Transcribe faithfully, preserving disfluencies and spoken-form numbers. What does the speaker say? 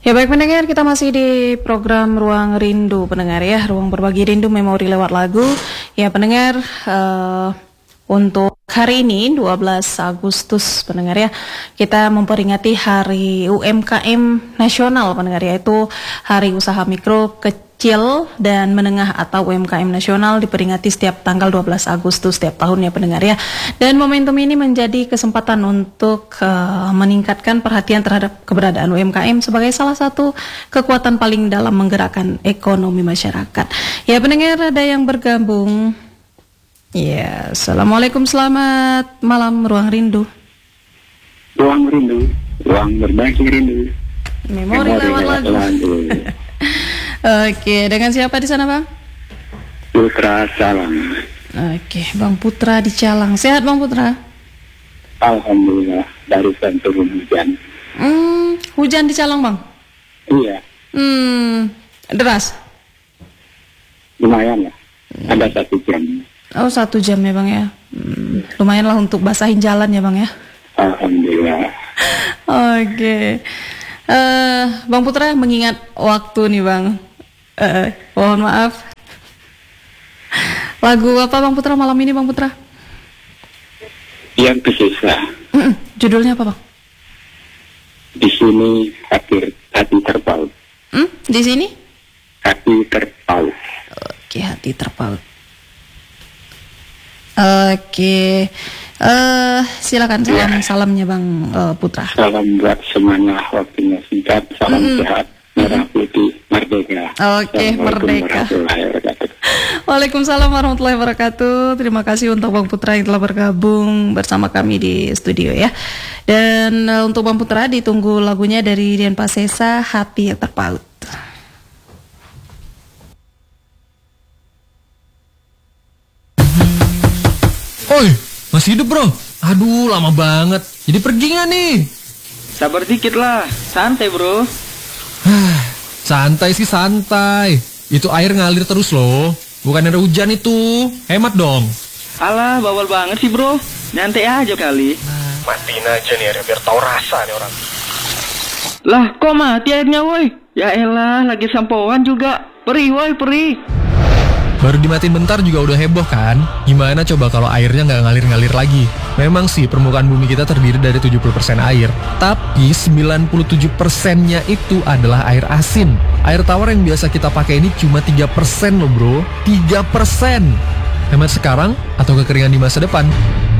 Ya baik pendengar, kita masih di program Ruang Rindu pendengar ya, ruang berbagi rindu memori lewat lagu. Ya pendengar, uh, untuk hari ini dua belas Agustus pendengar ya, kita memperingati Hari U M K M Nasional pendengar, yaitu Hari Usaha Mikro, Kecil dan Menengah atau U M K M Nasional, diperingati setiap tanggal dua belas Agustus setiap tahun ya pendengar ya. Dan momentum ini menjadi kesempatan untuk uh, meningkatkan perhatian terhadap keberadaan U M K M sebagai salah satu kekuatan paling dalam menggerakkan ekonomi masyarakat. Ya pendengar, ada yang bergabung. Ya, Assalamualaikum, selamat malam Ruang Rindu. Ruang Rindu, ruang berbagi rindu. Memori, Memori lewat lagu. lagu. Oke, dengan siapa di sana Bang? Putra Calang. Oke, Bang Putra di Calang. Sehat Bang Putra? Alhamdulillah, barusan turun hujan. Hmm, hujan di Calang Bang? Iya. Hmm, deras? Lumayan ya, ada satu jam. Oh, satu jam ya Bang ya. Hmm, lumayan lah untuk basahin jalan ya Bang ya. Alhamdulillah. Oke. Uh, Bang Putra mengingat waktu nih Bang. Uh, mohon maaf. Lagu apa Bang Putra malam ini Bang Putra? Yang tersisa. Mm-mm. Judulnya apa Bang? Di sini hati hati terpaut. Hmm? Di sini? Hati terpaut. Oke, hati terpaut. Oke, uh, silakan salam ya. Salamnya Bang uh, Putra. Salam buat semuanya, waktunya singkat. Salam mm-hmm. sehat, merah putih, merdeka. Oke, merdeka. Waalaikumsalam warahmatullahi wabarakatuh. Terima kasih untuk Bang Putra yang telah bergabung bersama kami di studio ya. Dan uh, untuk Bang Putra ditunggu lagunya dari Dian Pasesa, Hati yang Terpaut. Oi, masih hidup bro? Aduh, lama banget. Jadi pergi gak nih? Sabar dikit lah, santai bro. Santai sih santai. Itu air ngalir terus loh. Bukan ada hujan itu. Hemat dong. Alah, bawal banget sih bro. Nyantai aja kali. Matiin aja nih airnya biar tahu rasa nih orang. Lah, kok mati airnya woi? Ya elah, lagi sampoan juga. Perih woi, perih. Baru dimatiin bentar juga udah heboh kan? Gimana coba kalau airnya nggak ngalir-ngalir lagi? Memang sih permukaan bumi kita terdiri dari tujuh puluh persen air, tapi sembilan puluh tujuh persennya itu adalah air asin. Air tawar yang biasa kita pakai ini cuma tiga persen loh bro, tiga persen. Hemat sekarang atau kekeringan di masa depan?